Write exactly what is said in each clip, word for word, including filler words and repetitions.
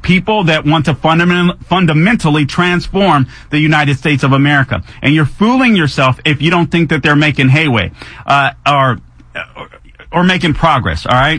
people that want to fundament- fundamentally transform the United States of America. And you're fooling yourself if you don't think that they're making headway, uh, or, or making progress, all right?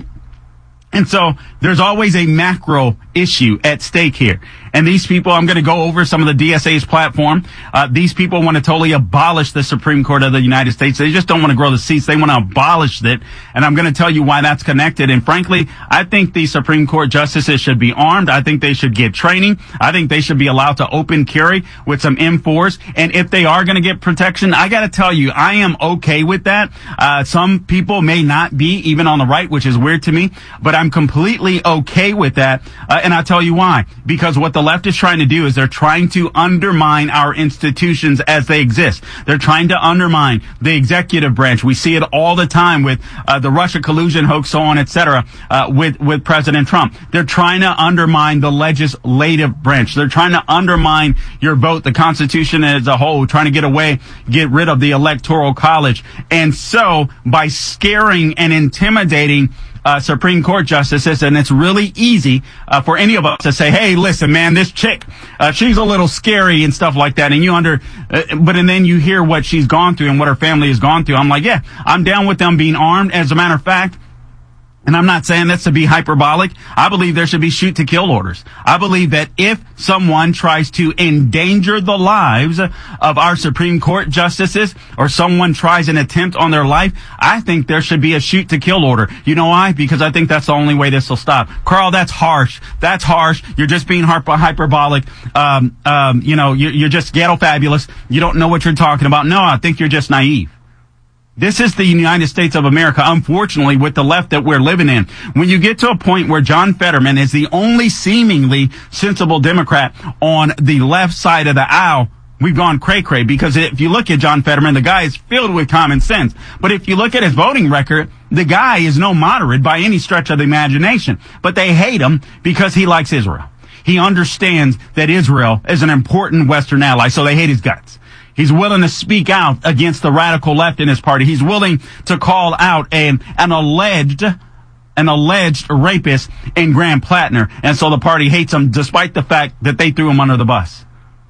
And so there's always a macro issue at stake here. And these people, I'm going to go over some of the D S A's platform. Uh, these people want to totally abolish the Supreme Court of the United States. They just don't want to grow the seats. They want to abolish it. And I'm going to tell you why that's connected. And frankly, I think the Supreme Court justices should be armed. I think they should get training. I think they should be allowed to open carry with some M fours. And if they are going to get protection, I got to tell you, I am okay with that. Uh, some people may not be, even on the right, which is weird to me, but I'm completely okay with that. Uh, and I'll tell you why. Because what the left is trying to do is they're trying to undermine our institutions as they exist. They're trying to undermine the executive branch. We see it all the time with uh, the Russia collusion hoax, so on, et cetera, uh, with, with President Trump. They're trying to undermine the legislative branch. They're trying to undermine your vote, the Constitution as a whole, trying to get away, get rid of the Electoral College. And so by scaring and intimidating Uh, Supreme Court justices, and it's really easy uh, for any of us to say, hey, listen, man, this chick, uh, she's a little scary and stuff like that. And you under, uh, but and then you hear what she's gone through and what her family has gone through. I'm like, yeah, I'm down with them being armed. As a matter of fact, and I'm not saying this to be hyperbolic, I believe there should be shoot to kill orders. I believe that if someone tries to endanger the lives of our Supreme Court justices, or someone tries an attempt on their life, I think there should be a shoot to kill order. You know why? Because I think that's the only way this will stop. Carl, that's harsh. That's harsh. You're just being hyperbolic. Um, um, you know, you're, you're just ghetto fabulous. You don't know what you're talking about. No, I think you're just naive. This is the United States of America, unfortunately, with the left that we're living in. When you get to a point where John Fetterman is the only seemingly sensible Democrat on the left side of the aisle, we've gone cray-cray. Because if you look at John Fetterman, the guy is filled with common sense. But if you look at his voting record, the guy is no moderate by any stretch of the imagination. But they hate him because he likes Israel. He understands that Israel is an important Western ally, so they hate his guts. He's willing to speak out against the radical left in his party. He's willing to call out an, an alleged, an alleged rapist in Graham Plattner. And so the party hates him despite the fact that they threw him under the bus.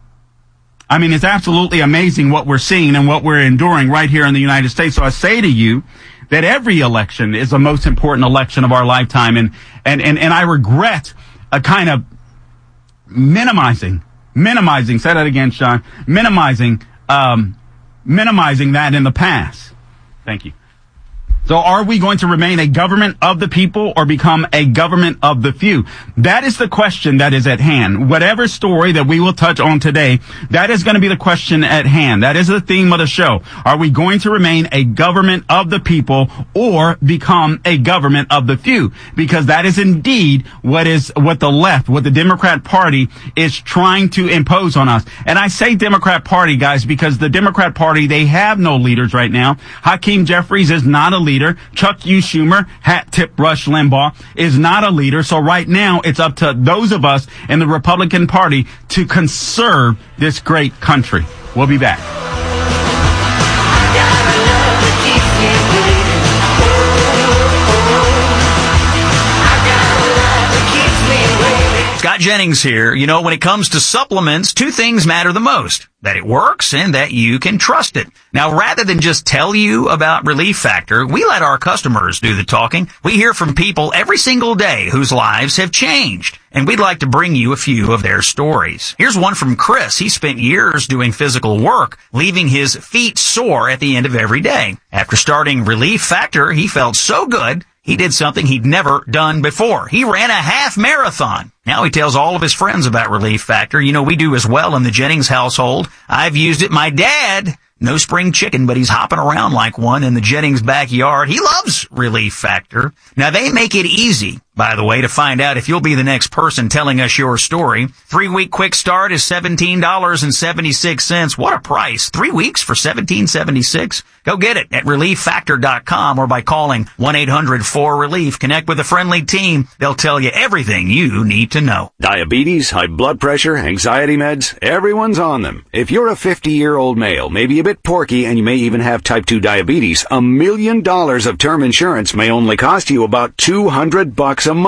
I mean, it's absolutely amazing what we're seeing and what we're enduring right here in the United States. So I say to you that every election is the most important election of our lifetime. And, and, and, and I regret a kind of minimizing, minimizing, say that again, Sean, minimizing Um, minimizing that in the past. Thank you. So are we going to remain a government of the people or become a government of the few? That is the question that is at hand. Whatever story that we will touch on today, that is going to be the question at hand. That is the theme of the show. Are we going to remain a government of the people or become a government of the few? Because that is indeed what is, what the left, what the Democrat Party is trying to impose on us. And I say Democrat Party, guys, because the Democrat Party, they have no leaders right now. Hakeem Jeffries is not a leader. Chuck U. Schumer, hat tip Rush Limbaugh, is not a leader. So right now, it's up to those of us in the Republican Party to conserve this great country. We'll be back. Scott Jennings here. You know, when it comes to supplements, two things matter the most. That it works and that you can trust it. Now, rather than just tell you about Relief Factor, we let our customers do the talking. We hear from people every single day whose lives have changed, and we'd like to bring you a few of their stories. Here's one from Chris. He spent years doing physical work, leaving his feet sore at the end of every day. After starting Relief Factor, he felt so good, he did something he'd never done before. He ran a half marathon. Now he tells all of his friends about Relief Factor. You know, we do as well in the Jennings household. I've used it. My dad, no spring chicken, but he's hopping around like one in the Jennings backyard. He loves Relief Factor. Now, they make it easy, by the way, to find out if you'll be the next person telling us your story. Three-week quick start is seventeen dollars and seventy-six cents. What a price. Three weeks for seventeen dollars and seventy-six cents? Go get it at relief factor dot com or by calling one eight hundred four relief. Connect with a friendly team. They'll tell you everything you need to know. Diabetes, high blood pressure, anxiety meds, everyone's on them. If you're a fifty-year-old male, maybe a bit porky, and you may even have type two diabetes, a million dollars of term insurance may only cost you about two hundred bucks a month.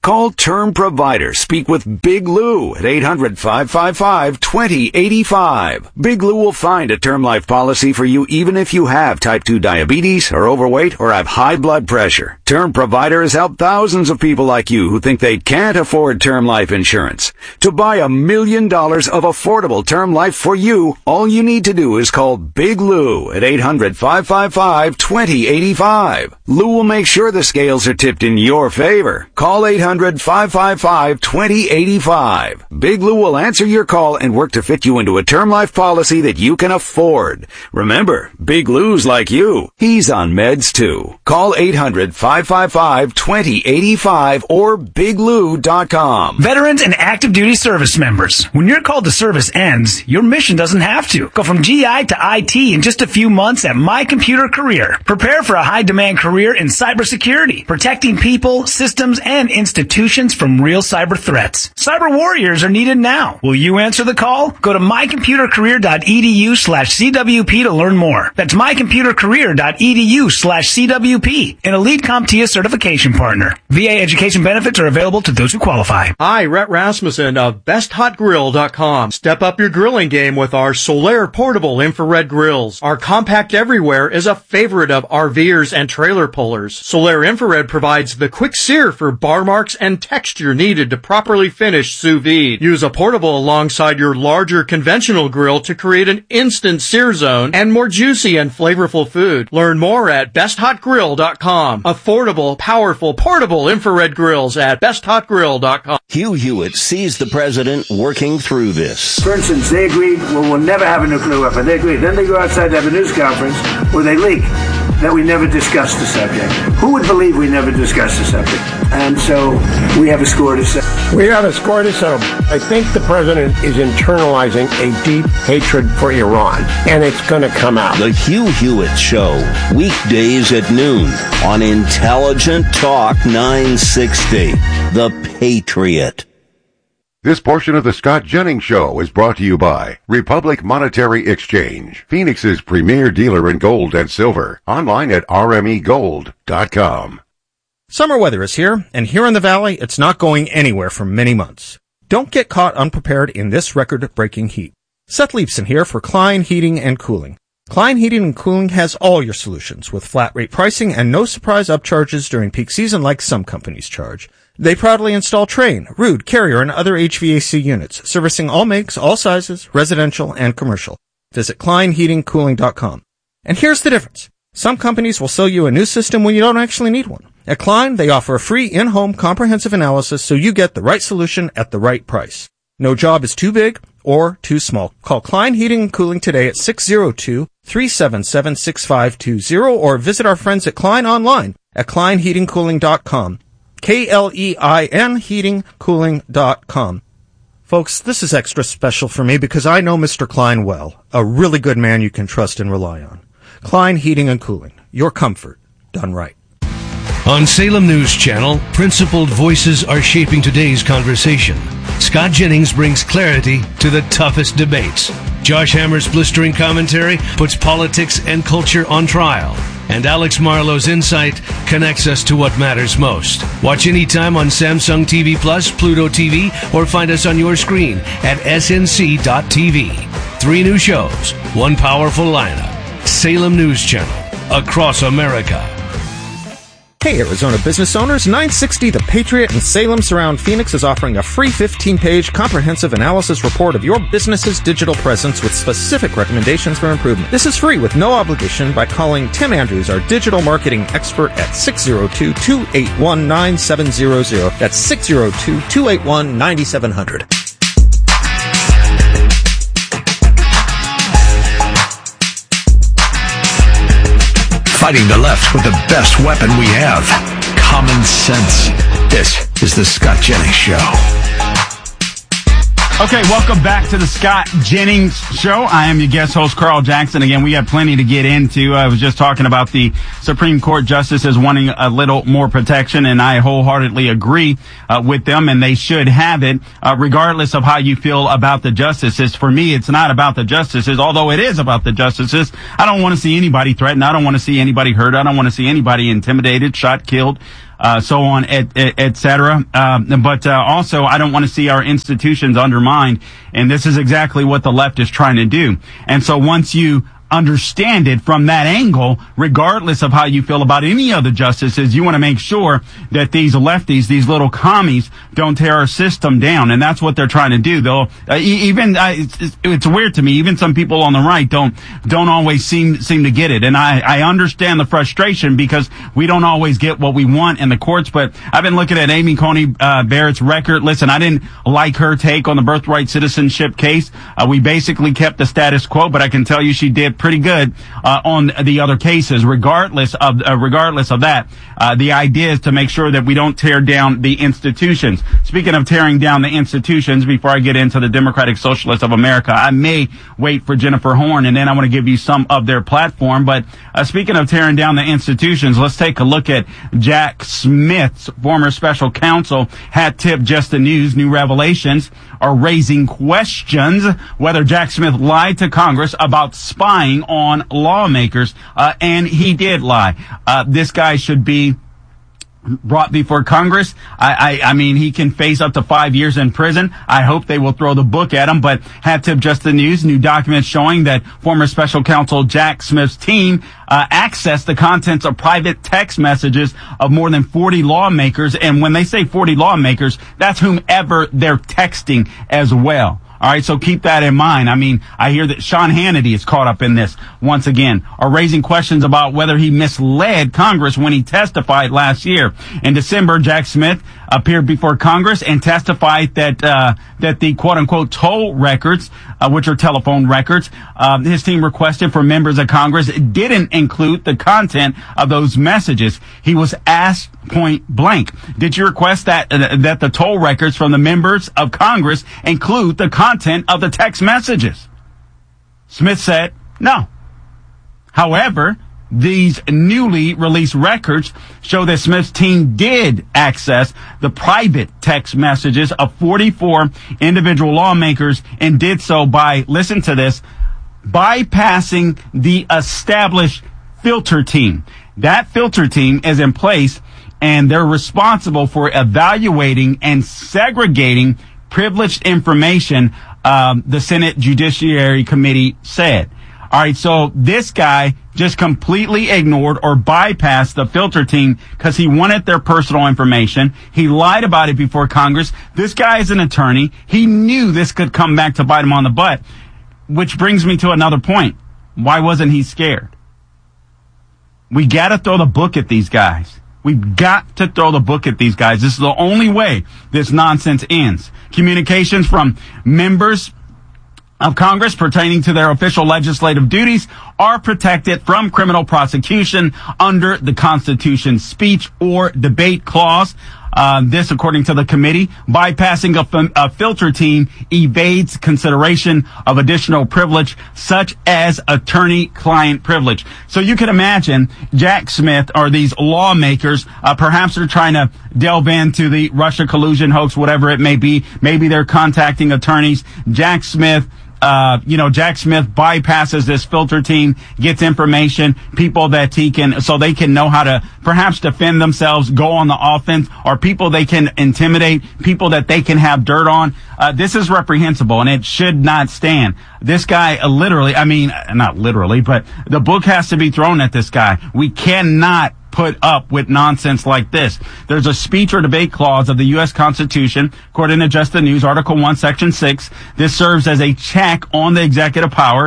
Call Term Provider. Speak with Big Lou at eight hundred, five five five, two zero eight five. Big Lou will find a term life policy for you even if you have type two diabetes, are overweight, or have high blood pressure. Term Provider has helped thousands of people like you who think they can't afford term life insurance. To buy a million dollars of affordable term life for you, all you need to do is call Big Lou at eight hundred, five five five, two zero eight five. Lou will make sure the scales are tipped in your favor. Call eight hundred, five five five, two zero eight five. Big Lou will answer your call and work to fit you into a term life policy that you can afford. Remember, Big Lou's like you. He's on meds too. Call eight hundred, five five five, two zero eight five or big lou dot com. Veterans and active duty service members, when your call to service ends, your mission doesn't have to. Go from G I to I T in just a few months at My Computer Career. Prepare for a high-demand career in cybersecurity, protecting people, systems, and institutions from real cyber threats. Cyber warriors are needed now. Will you answer the call? Go to my computer career dot e d u slash c w p to learn more. That's my computer career dot e d u slash c w p, an Elite CompTIA certification partner. V A education benefits are available to those who qualify. Hi, Rhett Rasmussen of best hot grill dot com. Step up your grilling game with our Solaire portable infrared grills. Our compact everywhere is a favorite of RVers and trailer pullers. Solaire infrared provides the quick sear for bar marks and texture needed to properly finish sous vide. Use a portable alongside your larger conventional grill to create an instant sear zone and more juicy and flavorful food. Learn more at best hot grill dot com. Affordable, powerful, portable infrared grills at best hot grill dot com. Hugh Hewitt sees the president working through this. For instance, they agreed, well, we'll never have a nuclear weapon. They agreed. Then they go outside to have a news conference where they leak that we never discussed the subject. Who would believe we never discussed the subject? And so we have a score to settle. We have a score to settle. I think the president is internalizing a deep hatred for Iran, and it's going to come out. The Hugh Hewitt Show, weekdays at noon on Intelligent Talk nine sixty, The Patriot. This portion of the Scott Jennings Show is brought to you by Republic Monetary Exchange, Phoenix's premier dealer in gold and silver. Online at r m e gold dot com. Summer weather is here, and here in the Valley, it's not going anywhere for many months. Don't get caught unprepared in this record-breaking heat. Seth Leifson here for Klein Heating and Cooling. Klein Heating and Cooling has all your solutions with flat rate pricing and no surprise upcharges during peak season like some companies charge. They proudly install Trane, Ruud, Carrier, and other H V A C units, servicing all makes, all sizes, residential and commercial. Visit klein heating cooling dot com. And here's the difference. Some companies will sell you a new system when you don't actually need one. At Klein, they offer a free in-home comprehensive analysis so you get the right solution at the right price. No job is too big or too small. Call Klein Heating and Cooling today at six oh two, three seven seven, six five two zero or visit our friends at Klein online at klein heating cooling dot com. K L E I N heating cooling dot com. Folks, this is extra special for me because I know Mister Klein well, a really good man you can trust and rely on. Klein Heating and Cooling, your comfort done right. On Salem News Channel, principled voices are shaping today's conversation. Scott Jennings brings clarity to the toughest debates. Josh Hammer's blistering commentary puts politics and culture on trial. And Alex Marlowe's insight connects us to what matters most. Watch anytime on Samsung T V Plus, Pluto T V, or find us on your screen at s n c dot t v. Three new shows, one powerful lineup. Salem News Channel, across America. Hey, Arizona business owners, nine sixty The Patriot in Salem Surround Phoenix is offering a free fifteen-page comprehensive analysis report of your business's digital presence with specific recommendations for improvement. This is free with no obligation by calling Tim Andrews, our digital marketing expert, at six oh two, two eight one, nine seven zero zero. That's six oh two, two eight one, nine seven zero zero. Fighting the left with the best weapon we have, common sense. This is the Scott Jennings Show. Okay, welcome back to the Scott Jennings Show. I am your guest host, Carl Jackson. Again, we have plenty to get into. I was just talking about the Supreme Court justices wanting a little more protection, and I wholeheartedly agree uh, with them, and they should have it, uh, regardless of how you feel about the justices. For me, it's not about the justices, although it is about the justices. I don't want to see anybody threatened. I don't want to see anybody hurt. I don't want to see anybody intimidated, shot, killed. uh, so on, et, et, et cetera. Um, but uh, also, I don't want to see our institutions undermined, and this is exactly what the left is trying to do. And so once you understand it from that angle, regardless of how you feel about any of the justices, you want to make sure that these lefties, these little commies, don't tear our system down. And that's what they're trying to do. They'll uh, even uh, it's, it's weird to me. Even some people on the right don't don't always seem seem to get it. And I I understand the frustration because we don't always get what we want in the courts. But I've been looking at Amy Coney uh, Barrett's record. Listen, I didn't like her take on the birthright citizenship case. Uh, we basically kept the status quo, but I can tell you she did pretty good uh, on the other cases. Regardless of uh, regardless of that, uh, the idea is to make sure that we don't tear down the institutions. Speaking of tearing down the institutions, before I get into the Democratic Socialists of America, I may wait for Jennifer Horn, and then I want to give you some of their platform. But uh, speaking of tearing down the institutions, let's take a look at Jack Smith's former special counsel. Hat tip, just the news. New revelations are raising questions whether Jack Smith lied to Congress about spying on lawmakers, uh, and he did lie. Uh, this guy should be brought before Congress. I, I, I mean, he can face up to five years in prison. I hope they will throw the book at him, but hat tip, just the news. New documents showing that former special counsel Jack Smith's team uh, accessed the contents of private text messages of more than forty lawmakers. And when they say forty lawmakers, that's whomever they're texting as well. All right, so keep that in mind. I mean, I hear that Sean Hannity is caught up in this once again, are raising questions about whether he misled Congress when he testified last year. In December, Jack Smith appeared before Congress and testified that uh that the quote-unquote toll records, uh, which are telephone records, uh, his team requested for members of Congress didn't include the content of those messages. He was asked point blank, did you request that uh, that the toll records from the members of Congress include the content of the text messages? Smith said no. However, these newly released records show that Smith's team did access the private text messages of forty-four individual lawmakers and did so by, listen to this, bypassing the established filter team. That filter team is in place, and they're responsible for evaluating and segregating privileged information, um, the Senate Judiciary Committee said. All right, so this guy just completely ignored or bypassed the filter team because he wanted their personal information. He lied about it before Congress. This guy is an attorney. He knew this could come back to bite him on the butt, which brings me to another point. Why wasn't he scared? We got to throw the book at these guys. We've got to throw the book at these guys. This is the only way this nonsense ends. Communications from members of Congress pertaining to their official legislative duties are protected from criminal prosecution under the Constitution's speech or debate clause. Uh, this, according to the committee, bypassing a, a filter team evades consideration of additional privilege, such as attorney-client privilege. So you can imagine Jack Smith or these lawmakers, uh, perhaps they're trying to delve into the Russia collusion hoax, whatever it may be. Maybe they're contacting attorneys. Jack Smith Uh, you know, Jack Smith bypasses this filter team, gets information, people that he can, so they can know how to perhaps defend themselves, go on the offense, or people they can intimidate, people that they can have dirt on. Uh, this is reprehensible, and it should not stand. This guy uh, literally, I mean, not literally, but the book has to be thrown at this guy. We cannot put up with nonsense like this. There's a speech or debate clause of the U S Constitution, according to Just the News, Article one, Section six. This serves as a check on the executive power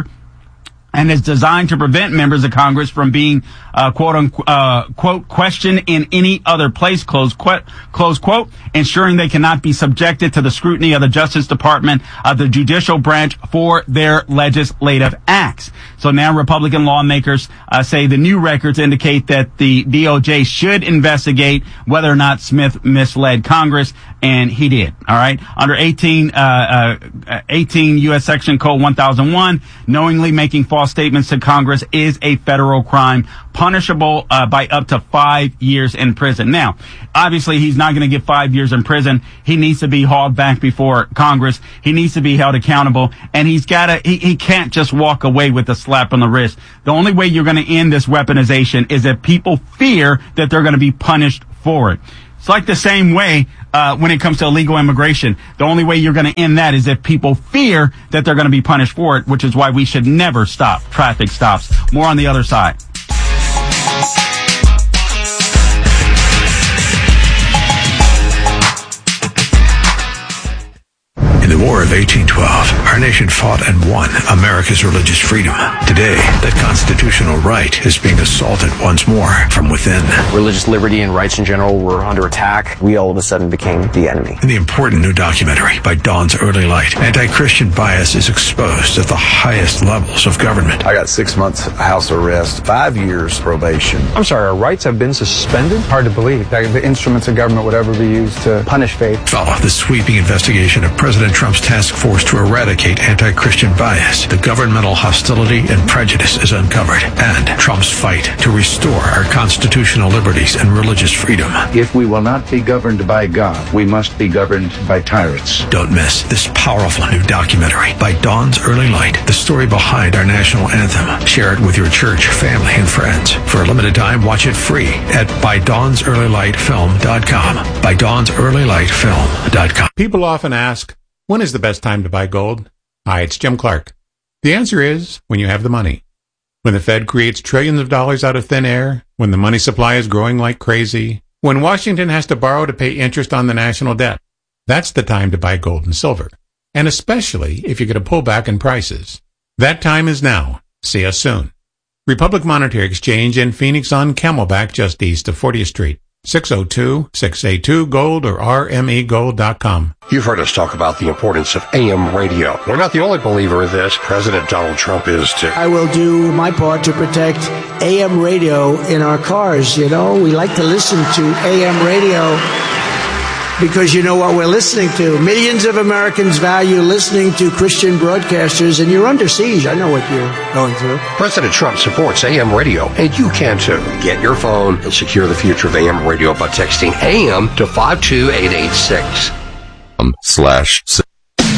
and is designed to prevent members of Congress from being, uh, quote unquote, uh, quote, questioned in any other place, close quote, close quote, ensuring they cannot be subjected to the scrutiny of the Justice Department of the judicial branch for their legislative acts. So now Republican lawmakers uh, say the new records indicate that the D O J should investigate whether or not Smith misled Congress, and he did. All right. Under eighteen, uh, uh, eighteen U S Section Code one thousand one, knowingly making false statements to Congress is a federal crime, punishable uh, by up to five years in prison. Now, obviously, he's not going to get five years in prison. He needs to be hauled back before Congress. He needs to be held accountable, and he's got to. He, he can't just walk away with a slap on the wrist. The only way you're going to end this weaponization is if people fear that they're going to be punished forward. It's like the same way uh, when it comes to illegal immigration. The only way you're going to end that is if people fear that they're going to be punished for it, which is why we should never stop traffic stops. More on the other side. In the War of eighteen twelve, our nation fought and won America's religious freedom. Today, that constitutional right is being assaulted once more from within. Religious liberty and rights in general were under attack. We all of a sudden became the enemy. In the important new documentary by Dawn's Early Light, anti-Christian bias is exposed at the highest levels of government. I got six months house arrest, five years probation. I'm sorry, our rights have been suspended? Hard to believe that the instruments of government would ever be used to punish faith. Follow the sweeping investigation of President Trump's task force to eradicate anti-Christian bias. The governmental hostility and prejudice is uncovered, and Trump's fight to restore our constitutional liberties and religious freedom. If we will not be governed by God, we must be governed by tyrants. Don't miss this powerful new documentary by Dawn's Early Light, the story behind our national anthem. Share it with your church, family, and friends. For a limited time, watch it free at by dawns early light film dot com. by dawns early light film dot com. People often ask, when is the best time to buy gold? Hi, it's Jim Clark. The answer is when you have the money. When the Fed creates trillions of dollars out of thin air, when the money supply is growing like crazy, when Washington has to borrow to pay interest on the national debt. That's the time to buy gold and silver. And especially if you get a pullback in prices. That time is now. See us soon. Republic Monetary Exchange in Phoenix on Camelback just east of fortieth Street. six oh two, six eight two, gold or r m e gold dot com. You've heard us talk about the importance of A M radio. We're not the only believer in this. President Donald Trump is too. I will do my part to protect A M radio in our cars. You know, we like to listen to A M radio because you know what we're listening to. Millions of Americans value listening to Christian broadcasters, and you're under siege. I know what you're going through. President Trump supports A M radio, and you can too. Get your phone and secure the future of A M radio by texting A M to five two eight eight six. Um, slash. With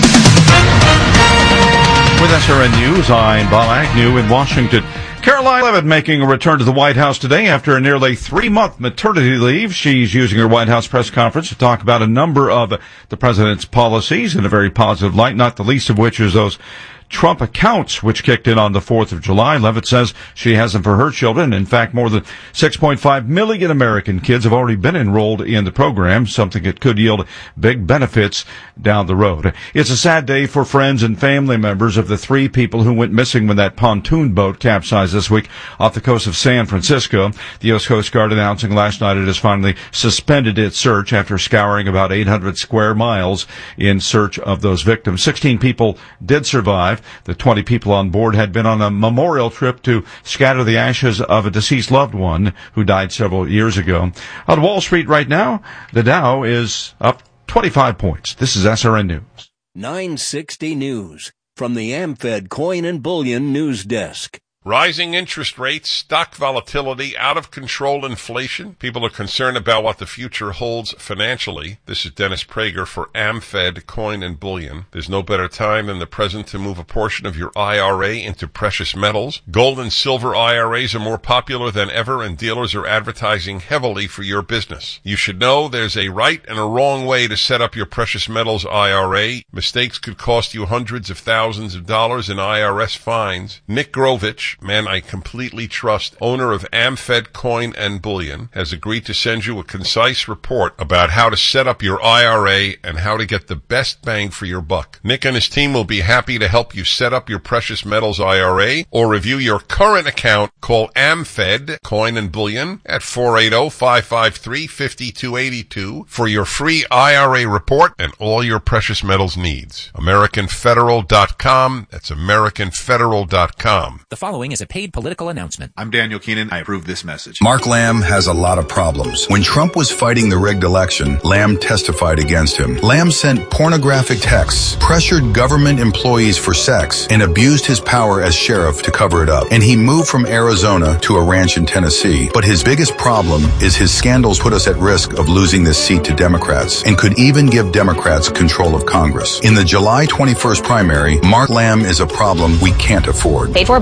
S R N News, I'm Bob Agnew in Washington. Caroline Leavitt making a return to the White House today after a nearly three-month maternity leave. She's using her White House press conference to talk about a number of the president's policies in a very positive light, not the least of which is those Trump accounts, which kicked in on the fourth of July. Leavitt says she has them for her children. In fact, more than six point five million American kids have already been enrolled in the program, something that could yield big benefits down the road. It's a sad day for friends and family members of the three people who went missing when that pontoon boat capsized this week off the coast of San Francisco. The U S Coast Guard announcing last night it has finally suspended its search after scouring about eight hundred square miles in search of those victims. sixteen people did survive. The twenty people on board had been on a memorial trip to scatter the ashes of a deceased loved one who died several years ago. On Wall Street right now, the Dow is up twenty-five points. This is S R N News. nine sixty News from the AmFed Coin and Bullion News Desk. Rising interest rates, stock volatility, out-of-control inflation. People are concerned about what the future holds financially. This is Dennis Prager for AmFed Coin and Bullion. There's no better time than the present to move a portion of your I R A into precious metals. Gold and silver I R As are more popular than ever, and dealers are advertising heavily for your business. You should know there's a right and a wrong way to set up your precious metals I R A. Mistakes could cost you hundreds of thousands of dollars in I R S fines. Nick Grovich, man I completely trust, owner of AmFed Coin and Bullion, has agreed to send you a concise report about how to set up your I R A and how to get the best bang for your buck. Nick and his team will be happy to help you set up your precious metals I R A or review your current account. Call AmFed Coin and Bullion at four eight zero, five five three, five two eight two for your free I R A report and all your precious metals needs. American Federal dot com. That's American Federal dot com. The following is a paid political announcement. I'm Daniel Keenan. I approve this message. Mark Lamb has a lot of problems. When Trump was fighting the rigged election, Lamb testified against him. Lamb sent pornographic texts, pressured government employees for sex, and abused his power as sheriff to cover it up. And he moved from Arizona to a ranch in Tennessee. But his biggest problem is his scandals put us at risk of losing this seat to Democrats and could even give Democrats control of Congress. In the July twenty-first primary, Mark Lamb is a problem we can't afford. Paid for by Daniel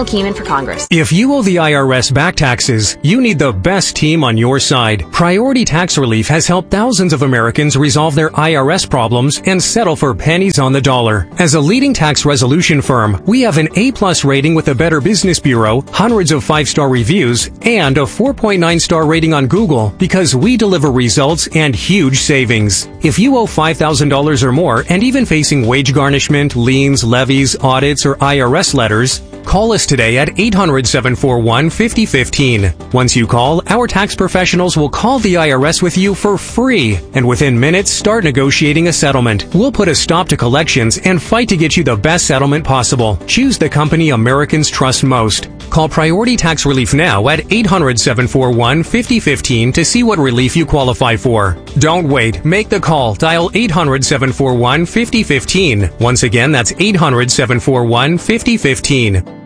Daniel Keeman for Congress. If you owe the I R S back taxes, you need the best team on your side. Priority Tax Relief has helped thousands of Americans resolve their I R S problems and settle for pennies on the dollar. As a leading tax resolution firm, we have an A-plus rating with the Better Business Bureau, hundreds of five-star reviews, and a four point nine star rating on Google because we deliver results and huge savings. If you owe five thousand dollars or more and even facing wage garnishment, liens, levies, audits, or I R S letters, call us today at eight hundred, seven four one, five oh one five. Once you call, our tax professionals will call the I R S with you for free, and within minutes start negotiating a settlement. We'll put a stop to collections and fight to get you the best settlement possible. Choose the company Americans trust most. Call Priority Tax Relief now at eight hundred, seven four one, five oh one five to see what relief you qualify for. Don't wait. Make the call. Dial eight hundred, seven four one, five oh one five. Once again, that's eight hundred, seven four one, five oh one five.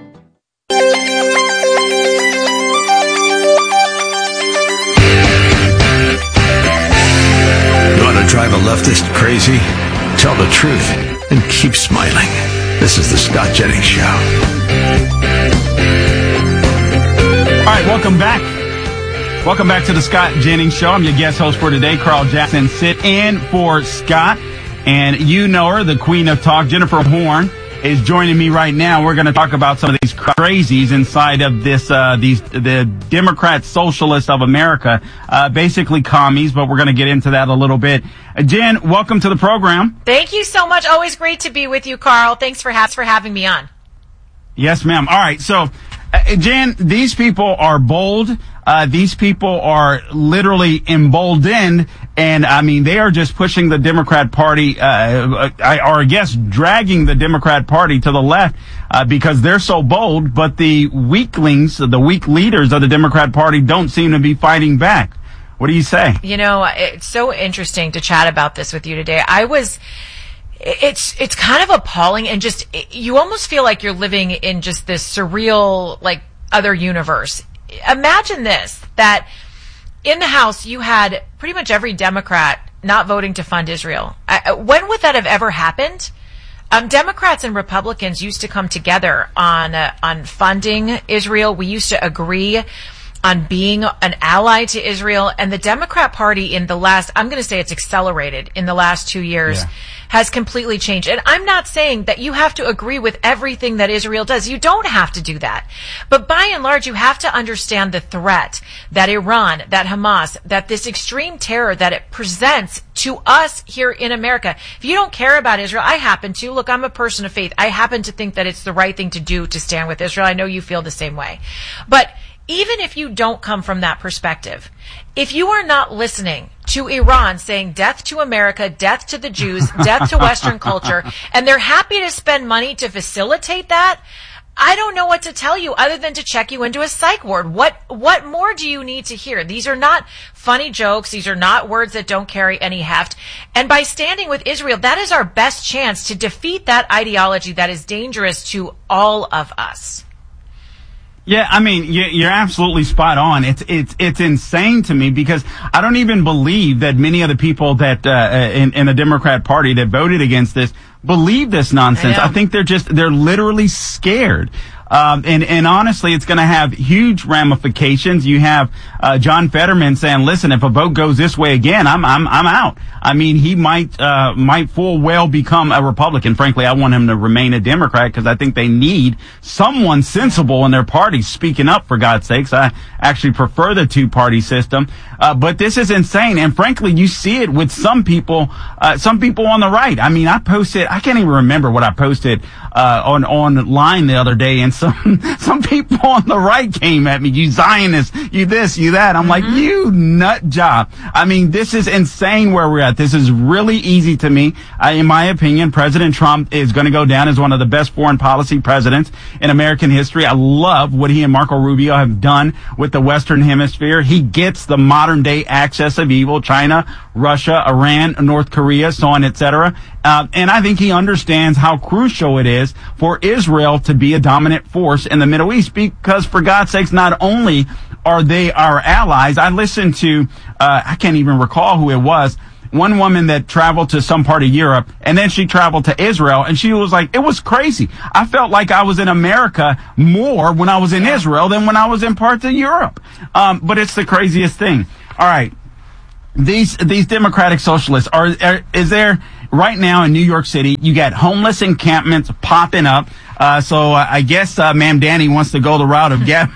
Drive a leftist crazy? Tell the truth and keep smiling. This is the Scott Jennings Show. All right, welcome back. Welcome back to the Scott Jennings Show. I'm your guest host for today, Carl Jackson. Sit in for Scott. And you know her, the queen of talk, Jennifer Horn, is joining me right now. We're going to talk about some of these crazies inside of this, uh, these, the Democrat Socialists of America, uh, basically commies, but we're going to get into that a little bit. Uh, Jen, welcome to the program. Thank you so much. Always great to be with you, Carl. Thanks for, ha- for having me on. Yes, ma'am. All right. So, uh, Jen, these people are bold. Uh, these people are literally emboldened, and I mean, they are just pushing the Democrat Party, uh, I, or I guess dragging the Democrat Party to the left, uh, because they're so bold, but the weaklings, the weak leaders of the Democrat Party don't seem to be fighting back. What do you say? You know, it's so interesting to chat about this with you today. I was, it's, it's kind of appalling, and just, you almost feel like you're living in just this surreal, like, other universe. Imagine this, that in the House you had pretty much every Democrat not voting to fund Israel. I, when would that have ever happened? Um, Democrats and Republicans used to come together on uh, on funding Israel. We used to agree on being an ally to Israel. And the Democrat Party in the last, I'm going to say it's accelerated in the last two years, yeah. has completely changed. And I'm not saying that you have to agree with everything that Israel does. You don't have to do that. But by and large, you have to understand the threat that Iran, that Hamas, that this extreme terror that it presents to us here in America. If you don't care about Israel, I happen to. Look, I'm a person of faith. I happen to think that it's the right thing to do to stand with Israel. I know you feel the same way. But even if you don't come from that perspective, if you are not listening to Iran saying death to America, death to the Jews, death to Western culture, and they're happy to spend money to facilitate that, I don't know what to tell you other than to check you into a psych ward. What what more do you need to hear? These are not funny jokes. These are not words that don't carry any heft. And by standing with Israel, that is our best chance to defeat that ideology that is dangerous to all of us. Yeah, I mean, you're absolutely spot on. It's it's it's insane to me because I don't even believe that many of the people that uh, in, in the Democrat Party that voted against this believe this nonsense. I, I think they're just they're literally scared. Um, and, and honestly, it's going to have huge ramifications. You have, uh, John Fetterman saying, listen, if a vote goes this way again, I'm, I'm, I'm out. I mean, he might, uh, might full well become a Republican. Frankly, I want him to remain a Democrat because I think they need someone sensible in their party speaking up, for God's sakes. I actually prefer the two-party system. Uh, but this is insane. And frankly, you see it with some people, uh, some people on the right. I mean, I posted, I can't even remember what I posted, uh, on, online the other day, and some, some people on the right came at me, you Zionist, you this, you that. I'm mm-hmm. like, you nut job. I mean, this is insane where we're at. This is really easy to me. Uh, in my opinion, President Trump is going to go down as one of the best foreign policy presidents in American history. I love what he and Marco Rubio have done with the Western Hemisphere. He gets the modern day axis of evil, China, Russia, Iran, North Korea, so on, et cetera. Uh, and I think he understands how crucial it is for Israel to be a dominant force in the Middle East because, for God's sakes, not only are they our allies, I listened to, uh, I can't even recall who it was, one woman that traveled to some part of Europe, and then she traveled to Israel, and she was like, it was crazy. I felt like I was in America more when I was in Israel than when I was in parts of Europe. Um, but it's the craziest thing. All right. These, these Democratic Socialists are, are, is there right now in New York City, you got homeless encampments popping up. Uh, so uh, I guess, uh, Ma'am Danny wants to go the route of Gav-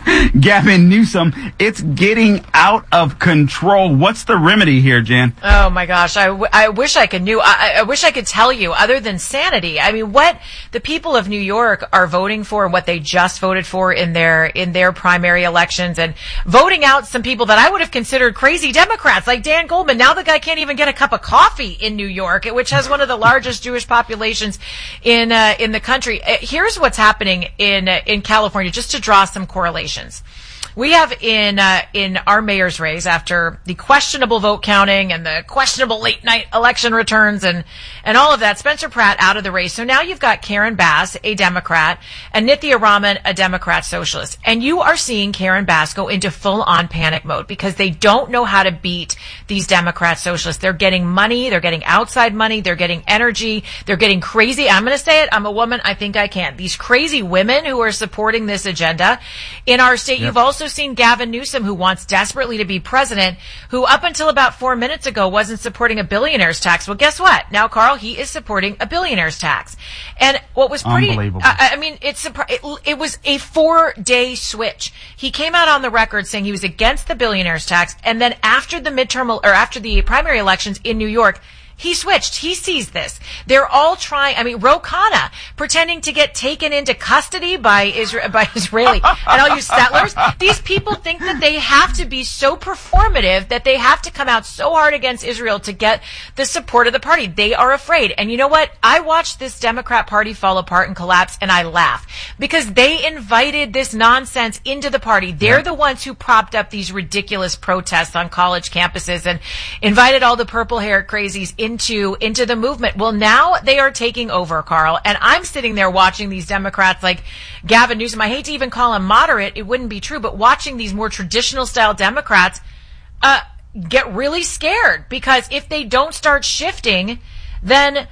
Gavin Newsom. It's getting out of control. What's the remedy here, Jen? Oh my gosh. I, w- I wish I could knew, I, I wish I could tell you other than sanity. I mean, what the people of New York are voting for and what they just voted for in their, in their primary elections and voting out some people that I would have considered crazy Democrats like Dan Goldman. Now the guy can't even get a cup of coffee in New York, which has one of the largest Jewish populations in, uh, in the country. Here's what's happening in uh, in California, just to draw some correlations. We have in uh, in our mayor's race, after the questionable vote counting and the questionable late night election returns and and all of that, Spencer Pratt out of the race. So now you've got Karen Bass, a Democrat, and Nithya Raman, a Democrat socialist. And you are seeing Karen Bass go into full on panic mode because they don't know how to beat these Democrat socialists. They're getting money, they're getting outside money, they're getting energy, they're getting crazy. I'm going to say it. I'm a woman. I think I can. These crazy women who are supporting this agenda in our state. Yep. You've also seen Gavin Newsom, who wants desperately to be president, who up until about four minutes ago wasn't supporting a billionaire's tax. Well, guess what? Now, Carl, he is supporting a billionaire's tax. And what was pretty, unbelievable. I, I mean, it's it, it was a four-day switch. He came out on the record saying he was against the billionaire's tax, and then after the midterm or after the primary elections in New York, he switched. He sees this. They're all trying. I mean, Ro Khanna pretending to get taken into custody by Isra- by Israeli, and I'll use settlers. These people think that they have to be so performative that they have to come out so hard against Israel to get the support of the party. They are afraid. And you know what? I watched this Democrat Party fall apart and collapse, and I laugh because they invited this nonsense into the party. They're yeah. the ones who propped up these ridiculous protests on college campuses and invited all the purple-haired crazies in into into the movement. Well, now they are taking over, Carl, and I'm sitting there watching these Democrats like Gavin Newsom. I hate to even call him moderate. It wouldn't be true, but watching these more traditional style Democrats uh, get really scared because if they don't start shifting, then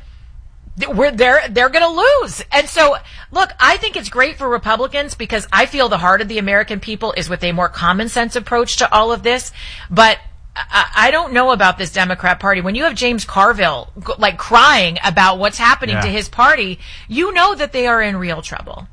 we're they're they're going to lose. And so, look, I think it's great for Republicans because I feel the heart of the American people is with a more common sense approach to all of this, but I don't know about this Democrat Party. When you have James Carville like crying about what's happening yeah. to his party, you know that they are in real trouble.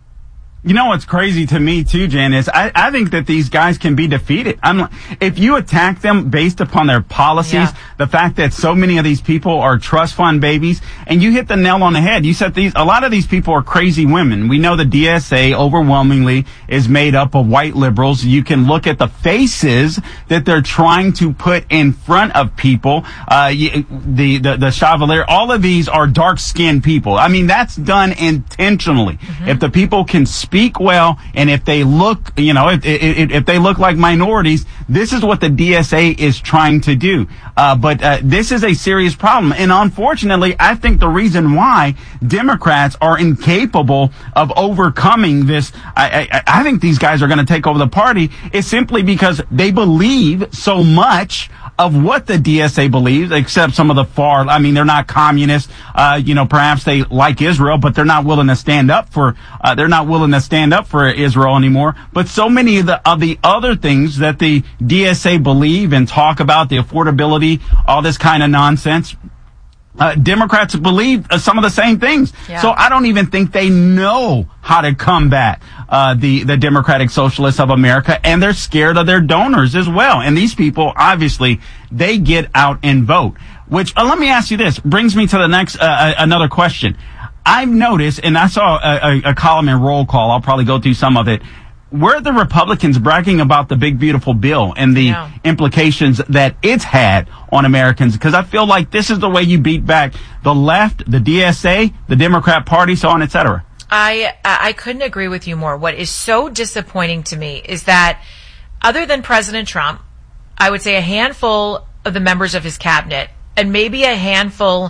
You know what's crazy to me too, Jan, is I, I think that these guys can be defeated. I'm, if you attack them based upon their policies, yeah. the fact that so many of these people are trust fund babies, and you hit the nail on the head. You said these, a lot of these people are crazy women. We know the D S A overwhelmingly is made up of white liberals. You can look at the faces that they're trying to put in front of people. Uh, the, the, the Chevalier, all of these are dark skinned people. I mean, that's done intentionally. Mm-hmm. If the people can speak Speak well, and if they look, you know, if, if, if they look like minorities, this is what the D S A is trying to do. Uh, but uh, this is a serious problem, and unfortunately, I think the reason why Democrats are incapable of overcoming this, I, I, I think these guys are going to take over the party, is simply because they believe so much of what the D S A believes, except some of the far, I mean, they're not communists, uh, you know, perhaps they like Israel, but they're not willing to stand up for, uh, they're not willing to stand up for Israel anymore. But so many of the, of the other things that the D S A believe and talk about, the affordability, all this kind of nonsense, Uh, Democrats believe uh, some of the same things. Yeah. So I don't even think they know how to combat uh, the, the Democratic Socialists of America, and they're scared of their donors as well. And these people, obviously, they get out and vote. Which, uh, let me ask you this, brings me to the next, uh, another question. I've noticed, and I saw a, a, a column in Roll Call, I'll probably go through some of it, where the Republicans bragging about the big, beautiful bill and the yeah. implications that it's had on Americans. Because I feel like this is the way you beat back the left, the D S A, the Democrat Party, so on, et cetera. I, I couldn't agree with you more. What is so disappointing to me is that other than President Trump, I would say a handful of the members of his cabinet and maybe a handful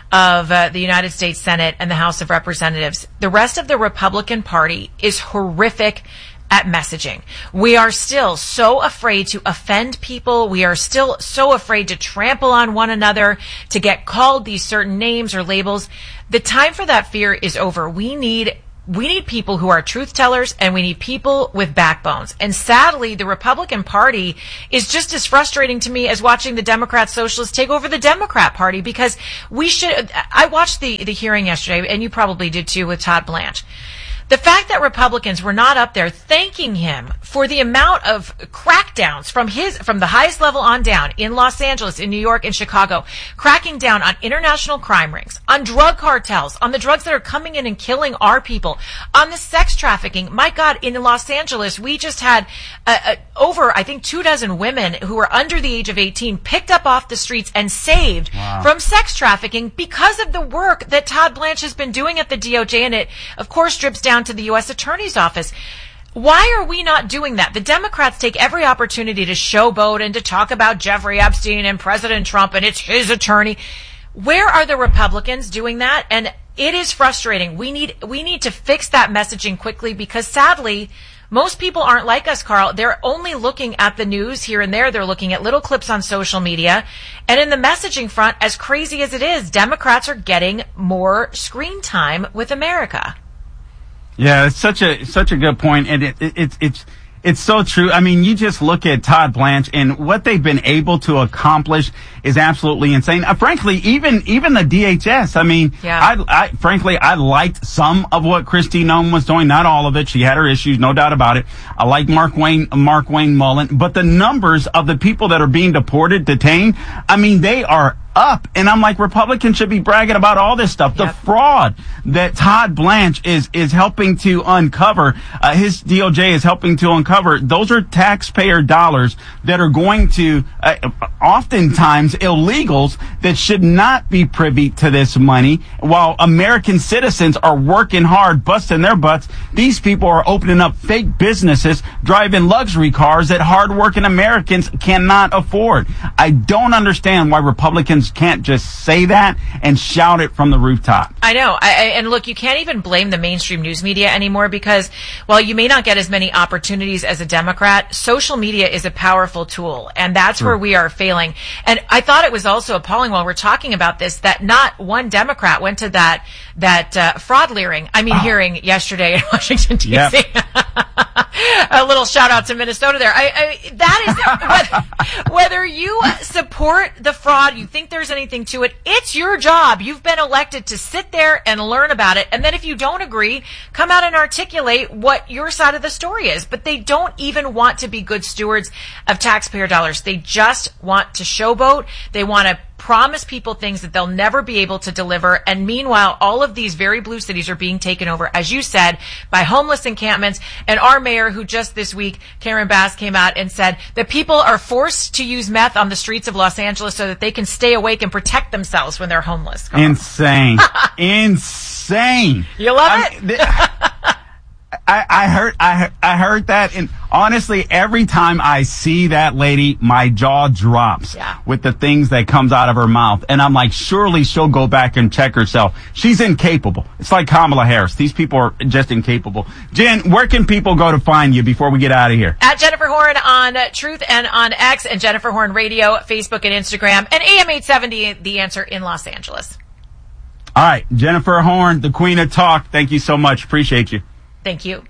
of uh, the United States Senate and the House of Representatives, the rest of the Republican Party is horrific at messaging. We are still so afraid to offend people. We are still so afraid to trample on one another, to get called these certain names or labels. The time for that fear is over. We need We need people who are truth tellers, and we need people with backbones. And sadly, the Republican Party is just as frustrating to me as watching the Democrat Socialists take over the Democrat Party, because we should, I watched the, the hearing yesterday, and you probably did too, with Todd Blanche. The fact that Republicans were not up there thanking him for the amount of crackdowns from his, from the highest level on down in Los Angeles, in New York, in Chicago, cracking down on international crime rings, on drug cartels, on the drugs that are coming in and killing our people, on the sex trafficking. My God, in Los Angeles, we just had uh, uh, over, I think, two dozen women who were under the age of eighteen picked up off the streets and saved wow. from sex trafficking because of the work that Todd Blanche has been doing at the D O J, and it, of course, drips down to the U S Attorney's Office. Why are we not doing that? The Democrats take every opportunity to showboat and to talk about Jeffrey Epstein and President Trump and it's his attorney. Where are the Republicans doing that? And it is frustrating. We need we need to fix that messaging quickly, because sadly, most people aren't like us, Carl. They're only looking at the news here and there. They're looking at little clips on social media. And in the messaging front, as crazy as it is, Democrats are getting more screen time with America. Yeah, it's such a such a good point, and it, it, it's it's it's so true. I mean, you just look at Todd Blanche and what they've been able to accomplish is absolutely insane. Uh, frankly, even even the D H S. I mean, yeah. I, I frankly I liked some of what Kristi Noem was doing, not all of it. She had her issues, no doubt about it. I like Mark Wayne Mark Wayne Mullen, but the numbers of the people that are being deported, detained, I mean, they are up. And I'm like, Republicans should be bragging about all this stuff. Yep. The fraud that Todd Blanche is is helping to uncover, uh, his D O J is helping to uncover, those are taxpayer dollars that are going to, uh, oftentimes, illegals that should not be privy to this money. While American citizens are working hard, busting their butts, these people are opening up fake businesses, driving luxury cars that hardworking Americans cannot afford. I don't understand why Republicans can't just say that and shout it from the rooftop. I know. I, I, and look, you can't even blame the mainstream news media anymore, because while you may not get as many opportunities as a Democrat, social media is a powerful tool, and that's sure. where we are failing. And I thought it was also appalling while we're talking about this that not one Democrat went to that that uh, fraud hearing. I mean, oh. hearing yesterday in Washington, D C Yep. A little shout out to Minnesota there. I, I that is whether, whether you support the fraud, you think there's anything to it, it's your job. You've been elected to sit there and learn about it. And then if you don't agree, come out and articulate what your side of the story is. But they don't even want to be good stewards of taxpayer dollars. They just want to showboat. They want to promise people things that they'll never be able to deliver. And meanwhile, all of these very blue cities are being taken over, as you said, by homeless encampments. And our mayor, who just this week, Karen Bass, came out and said that people are forced to use meth on the streets of Los Angeles so that they can stay awake and protect themselves when they're homeless. Come Insane. Insane. You love I it? Mean, th- I, I heard I, I heard that, and honestly, every time I see that lady, my jaw drops yeah. with the things that comes out of her mouth. And I'm like, surely she'll go back and check herself. She's incapable. It's like Kamala Harris. These people are just incapable. Jen, where can people go to find you before we get out of here? At Jennifer Horn on Truth and on X, and Jennifer Horn Radio, Facebook and Instagram, and A M eight seventy, The Answer in Los Angeles. All right, Jennifer Horn, the Queen of Talk. Thank you so much. Appreciate you. Thank you.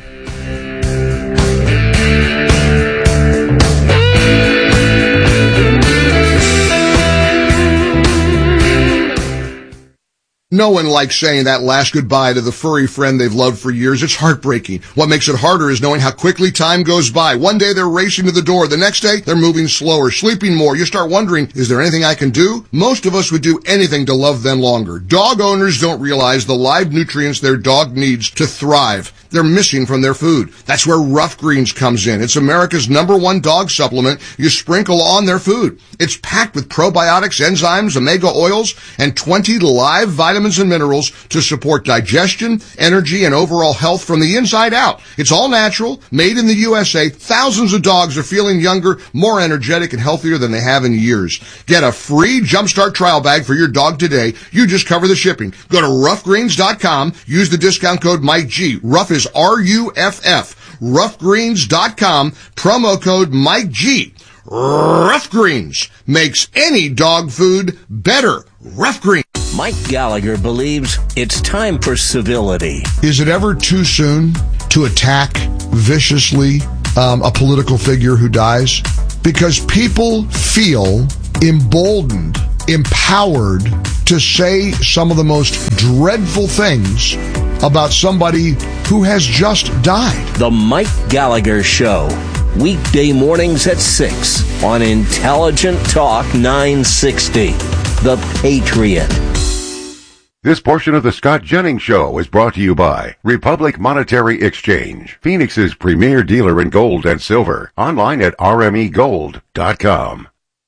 No one likes saying that last goodbye to the furry friend they've loved for years. It's heartbreaking. What makes it harder is knowing how quickly time goes by. One day they're racing to the door. The next day they're moving slower, sleeping more. You start wondering, is there anything I can do? Most of us would do anything to love them longer. Dog owners don't realize the live nutrients their dog needs to thrive. They're missing from their food. That's where Rough Greens comes in. It's America's number one dog supplement you sprinkle on their food. It's packed with probiotics, enzymes, omega oils, and twenty live vitamins and minerals to support digestion, energy, and overall health from the inside out. It's all natural, made in the U S A. Thousands of dogs are feeling younger, more energetic, and healthier than they have in years. Get a free Jumpstart trial bag for your dog today. You just cover the shipping. Go to rough greens dot com. Use the discount code Mike G. Rough is R U F F. rough greens dot com, promo code Mike G. Rough Greens makes any dog food better. Rough Greens. Mike Gallagher believes it's time for civility. Is it ever too soon to attack viciously um, a political figure who dies? Because people feel emboldened, empowered to say some of the most dreadful things about somebody who has just died. The Mike Gallagher Show. Weekday mornings at six on Intelligent Talk nine sixty. The Patriot. This portion of the Scott Jennings Show is brought to you by Republic Monetary Exchange, Phoenix's premier dealer in gold and silver. Online at r m e gold dot com.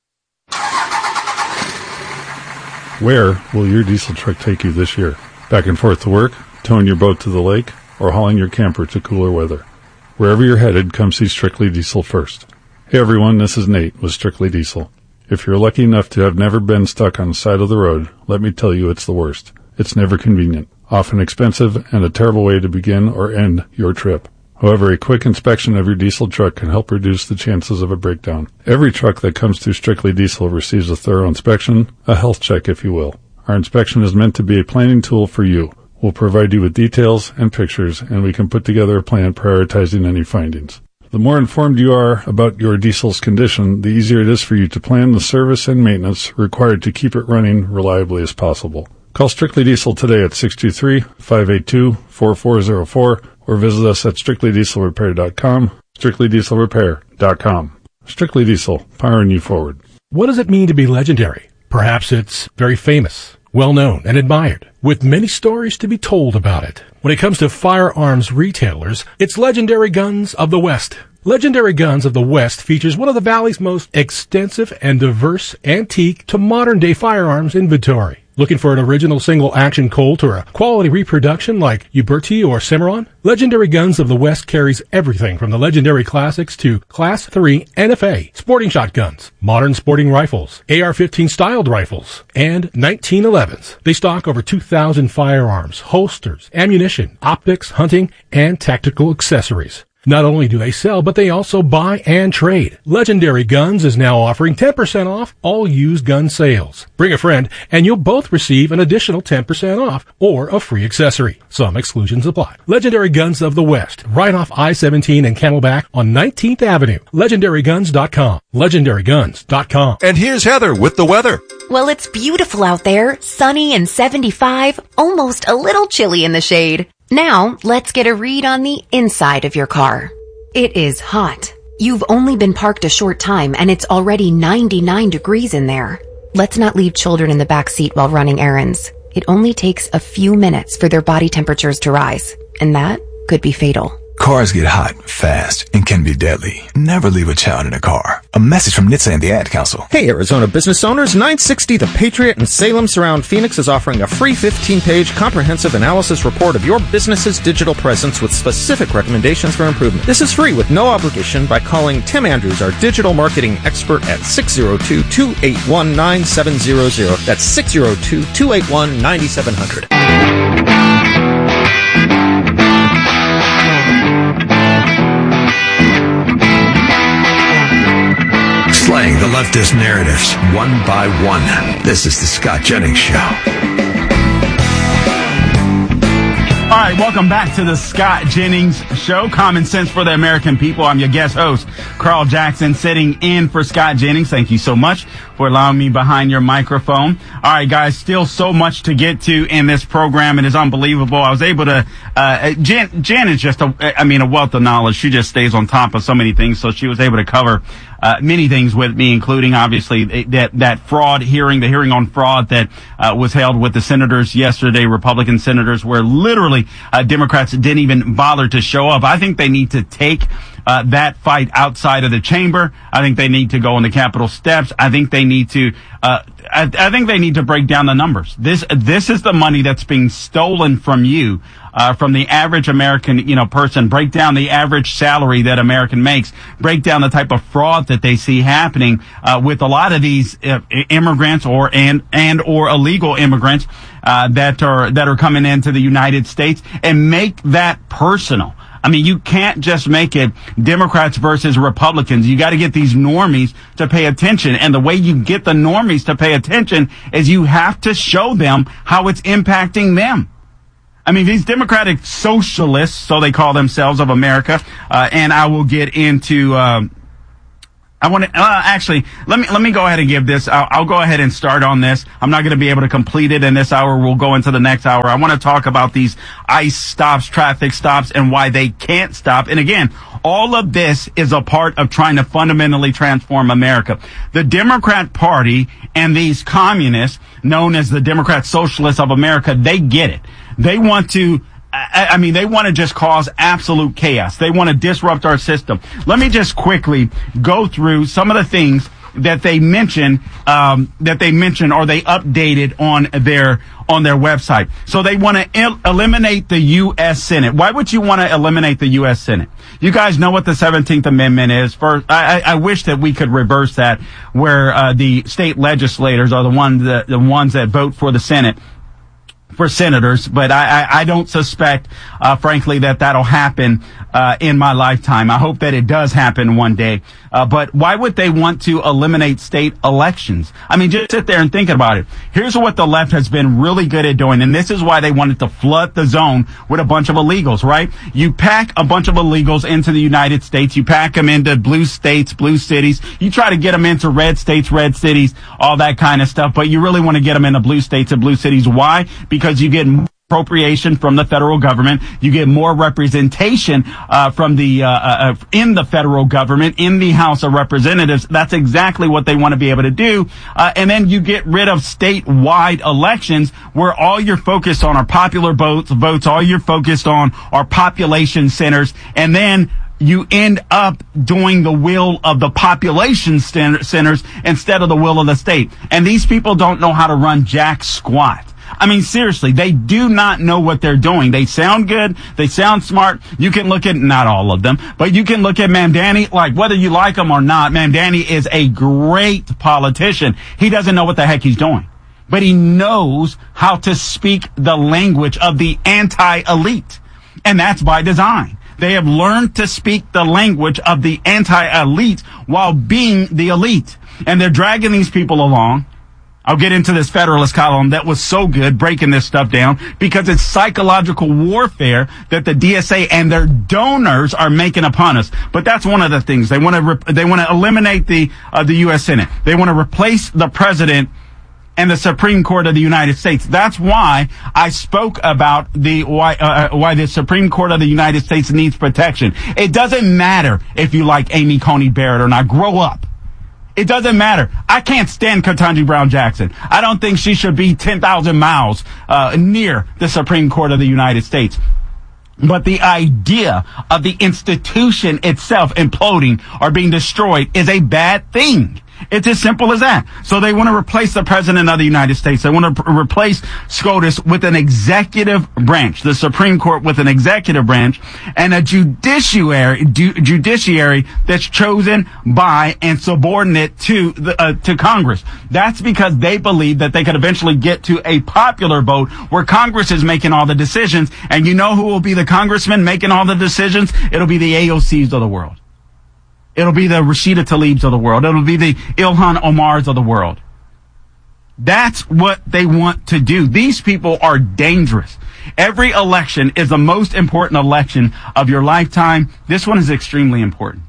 Where will your diesel truck take you this year? Back and forth to work, towing your boat to the lake, or hauling your camper to cooler weather? Wherever you're headed, come see Strictly Diesel first. Hey everyone, this is Nate with Strictly Diesel. If you're lucky enough to have never been stuck on the side of the road, let me tell you it's the worst. It's never convenient, often expensive, and a terrible way to begin or end your trip. However, a quick inspection of your diesel truck can help reduce the chances of a breakdown. Every truck that comes through Strictly Diesel receives a thorough inspection, a health check if you will. Our inspection is meant to be a planning tool for you. We'll provide you with details and pictures, and we can put together a plan prioritizing any findings. The more informed you are about your diesel's condition, the easier it is for you to plan the service and maintenance required to keep it running reliably as possible. Call Strictly Diesel today at six two three, five eight two, four four zero four or visit us at strictly diesel repair dot com, strictly diesel repair dot com. Strictly Diesel, powering you forward. What does it mean to be legendary? Perhaps it's very famous, well-known, and admired, with many stories to be told about it. When it comes to firearms retailers, it's Legendary Guns of the West. Legendary Guns of the West features one of the Valley's most extensive and diverse antique to modern-day firearms inventory. Looking for an original single-action Colt or a quality reproduction like Uberti or Cimarron? Legendary Guns of the West carries everything from the legendary classics to Class three N F A, sporting shotguns, modern sporting rifles, A R fifteen styled rifles, and nineteen elevens. They stock over two thousand firearms, holsters, ammunition, optics, hunting, and tactical accessories. Not only do they sell, but they also buy and trade. Legendary Guns is now offering ten percent off all used gun sales. Bring a friend, and you'll both receive an additional ten percent off or a free accessory. Some exclusions apply. Legendary Guns of the West, right off I seventeen and Camelback on nineteenth Avenue. legendary guns dot com. legendary guns dot com. And here's Heather with the weather. Well, it's beautiful out there, sunny and seventy-five, almost a little chilly in the shade. Now, let's get a read on the inside of your car. It is hot. You've only been parked a short time and it's already ninety-nine degrees in there. Let's not leave children in the back seat while running errands. It only takes a few minutes for their body temperatures to rise, and that could be fatal. Cars get hot fast and can be deadly. Never leave a child in a car. A message from N H T S A and the Ad Council. Hey, Arizona business owners, nine sixty The Patriot in Salem Surround Phoenix is offering a free fifteen-page comprehensive analysis report of your business's digital presence with specific recommendations for improvement. This is free with no obligation by calling Tim Andrews, our digital marketing expert, at six oh two, two eight one, nine seven zero zero. That's six oh two, two eight one, nine seven zero zero. Slaying the leftist narratives one by one. This is the Scott Jennings Show. All right, welcome back to the Scott Jennings Show. Common sense for the American people. I'm your guest host, Carl Jackson, sitting in for Scott Jennings. Thank you so much for allowing me behind your microphone. All right, guys, still so much to get to in this program. It is unbelievable. I was able to, uh, Jen, Jen is just a, I mean, a wealth of knowledge. She just stays on top of so many things. So she was able to cover Uh, many things with me, including obviously that that fraud hearing, the hearing on fraud that uh, was held with the senators yesterday, Republican senators, where literally uh, Democrats didn't even bother to show up. I think they need to take uh, that fight outside of the chamber. I think they need to go on the Capitol steps. I think they need to. Uh, I, I think they need to break down the numbers. This this is the money that's being stolen from you. Uh, from the average American, you know, person, break down the average salary that American makes, break down the type of fraud that they see happening, uh, with a lot of these uh, immigrants or, and, and or illegal immigrants, uh, that are, that are coming into the United States, and make that personal. I mean, you can't just make it Democrats versus Republicans. You got to get these normies to pay attention. And the way you get the normies to pay attention is you have to show them how it's impacting them. I mean, these Democratic socialists, so they call themselves, of America, uh, and I will get into, um, I want to, uh, actually, let me, let me go ahead and give this. I'll, I'll go ahead and start on this. I'm not going to be able to complete it in this hour. We'll go into the next hour. I want to talk about these ICE stops, traffic stops, and why they can't stop. And again, all of this is a part of trying to fundamentally transform America. The Democrat Party and these communists, known as the Democrat Socialists of America, they get it. They want to, I mean, they want to just cause absolute chaos. They want to disrupt our system. Let me just quickly go through some of the things that they mention, um, that they mention or they updated on their, on their website. So they want to el- eliminate the U S Senate. Why would you want to eliminate the U S Senate? You guys know what the seventeenth Amendment is. First, I, I wish that we could reverse that, where, uh, the state legislators are the ones that, the ones that vote for the Senate. For senators, but I, I, I don't suspect, uh, frankly, that that'll happen, uh, in my lifetime. I hope that it does happen one day. Uh, but why would they want to eliminate state elections? I mean, just sit there and think about it. Here's what the left has been really good at doing, and this is why they wanted to flood the zone with a bunch of illegals, right? You pack a bunch of illegals into the United States. You pack them into blue states, blue cities. You try to get them into red states, red cities, all that kind of stuff. But you really want to get them into blue states and blue cities. Why? Because you get appropriation from the federal government. You get more representation uh, from the uh, uh, in the federal government, in the House of Representatives. That's exactly what they want to be able to do. Uh, and then you get rid of statewide elections, where all you're focused on are popular votes, votes. All you're focused on are population centers, and then you end up doing the will of the population centers instead of the will of the state. And these people don't know how to run jack squat. I mean, seriously, they do not know what they're doing. They sound good. They sound smart. You can look at, not all of them, but you can look at Mamdani, like, whether you like him or not, Mamdani is a great politician. He doesn't know what the heck he's doing, but he knows how to speak the language of the anti-elite. And that's by design. They have learned to speak the language of the anti-elite while being the elite. And they're dragging these people along. I'll get into this Federalist column that was so good, breaking this stuff down, because it's psychological warfare that the D S A and their donors are making upon us. But that's one of the things. They want to re- they want to eliminate the uh, the U S Senate. They want to replace the president and the Supreme Court of the United States. That's why I spoke about the why uh, why the Supreme Court of the United States needs protection. It doesn't matter if you like Amy Coney Barrett or not. Grow up. It doesn't matter. I can't stand Ketanji Brown Jackson. I don't think she should be ten thousand miles uh, near the Supreme Court of the United States. But the idea of the institution itself imploding or being destroyed is a bad thing. It's as simple as that. So they want to replace the president of the United States. They want to p- replace SCOTUS with an executive branch, the Supreme Court with an executive branch, and a judiciary ju- judiciary that's chosen by and subordinate to the, uh, to Congress. That's because they believe that they could eventually get to a popular vote where Congress is making all the decisions. And you know who will be the congressman making all the decisions? It'll be the A O Cs of the world. It'll be the Rashida Tlaibs of the world. It'll be the Ilhan Omars of the world. That's what they want to do. These people are dangerous. Every election is the most important election of your lifetime. This one is extremely important.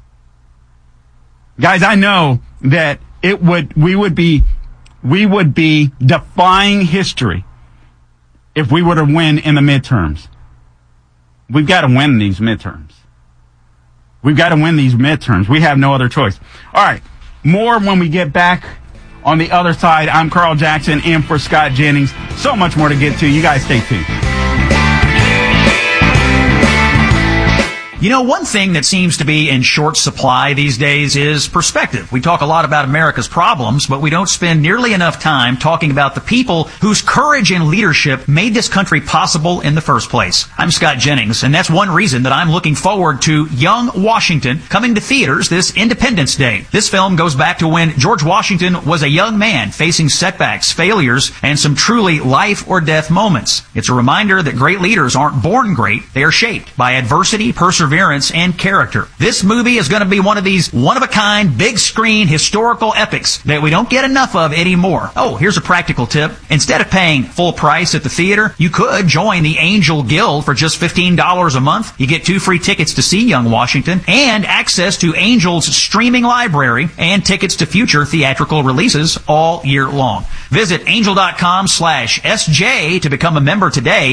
Guys, I know that it would, we would be, we would be defying history if we were to win in the midterms. We've got to win these midterms. We've got to win these midterms. We have no other choice. All right. More when we get back on the other side. I'm Carl Jackson, in for Scott Jennings. So much more to get to. You guys stay tuned. You know, one thing that seems to be in short supply these days is perspective. We talk a lot about America's problems, but we don't spend nearly enough time talking about the people whose courage and leadership made this country possible in the first place. I'm Scott Jennings, and that's one reason that I'm looking forward to Young Washington coming to theaters this Independence Day. This film goes back to when George Washington was a young man facing setbacks, failures, and some truly life or death moments. It's a reminder that great leaders aren't born great, they are shaped by adversity, perseverance, and character. This movie is going to be one of these one-of-a-kind, big-screen, historical epics that we don't get enough of anymore. Oh, here's a practical tip. Instead of paying full price at the theater, you could join the Angel Guild for just fifteen dollars a month. You get two free tickets to see Young Washington and access to Angel's streaming library and tickets to future theatrical releases all year long. Visit angel.com slash SJ to become a member today.